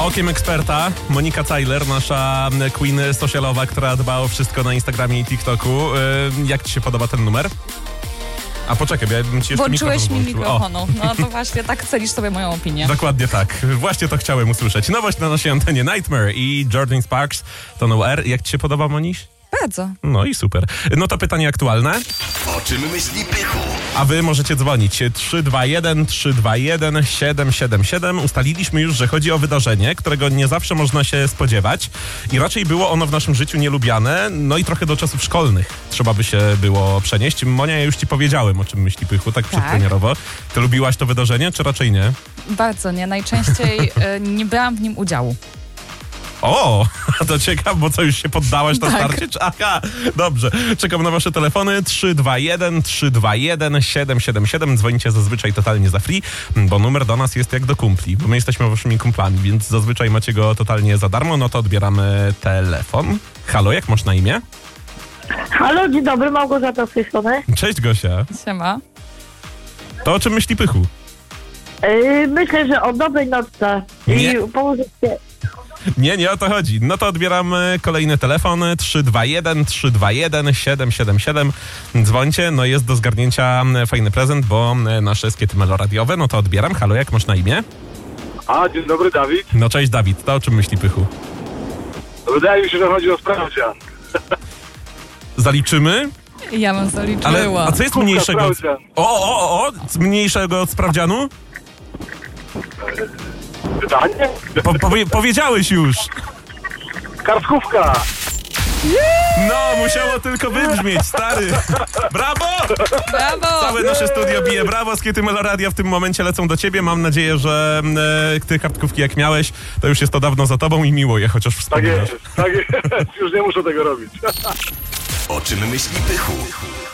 Okiem eksperta Monika Cajler, nasza queen socialowa, która dba o wszystko na Instagramie i TikToku. Jak ci się podoba ten numer? A poczekaj, ja bym ci jeszcze Włączyłeś mi włączył. mikrofonu. No to właśnie tak cenisz sobie moją opinię. Dokładnie tak. Właśnie to chciałem usłyszeć. Nowość na naszej antenie Nightmare i Jordan Sparks to No R. Jak ci się podoba, Moniś? Bardzo. No i super. No to pytanie aktualne. O czym myśli Pychu? A wy możecie dzwonić 321 321 777. Ustaliliśmy już, że chodzi o wydarzenie, którego nie zawsze można się spodziewać i raczej było ono w naszym życiu nielubiane, no i trochę do czasów szkolnych trzeba by się było przenieść. Monia, ja już ci powiedziałem, o czym myśli Pychu, tak przedpremierowo. Ty lubiłaś to wydarzenie, czy raczej nie? Bardzo nie. Najczęściej nie brałam w nim udziału. O, to ciekawe, bo co, już się poddałaś na Tak. starcie? Aha, dobrze. Czekam na wasze telefony 321 321 777. Dzwonicie zazwyczaj totalnie za free, bo numer do nas jest jak do kumpli, bo my jesteśmy waszymi kumplami, więc zazwyczaj macie go totalnie za darmo, no to odbieramy telefon. Halo, jak masz na imię? Halo, dzień dobry, Małgorzata z tej strony. Cześć Gosia. Siema. To o czym myśli Pychu? Myślę, że o dobrej nocce Nie. i położyć się. Nie o to chodzi. No to odbieram kolejny telefon 321 321 777. Dzwońcie, no jest do zgarnięcia fajny prezent, bo nasze skiety meloradiowe, no to odbieram. Halo, jak masz na imię? Dzień dobry, Dawid. No cześć Dawid, to o czym myśli Pychu? Wydaje mi się, że chodzi o sprawdzian. Zaliczymy? Ja bym zaliczyła. Ale a co jest Kubka mniejszego? sprawdzian. Mniejszego od sprawdzianu? Pytanie? Powiedziałeś już. Kartkówka. No, musiało tylko wybrzmieć, stary. Brawo! Brawo! Całe nasze studio bije brawo, skiety Meloradia w tym momencie lecą do ciebie. Mam nadzieję, że ty kartkówki jak miałeś, to już jest to dawno za tobą i miło je chociaż Tak wspominasz. jest, tak jest. Już nie muszę tego robić. O czym myśli Pychu?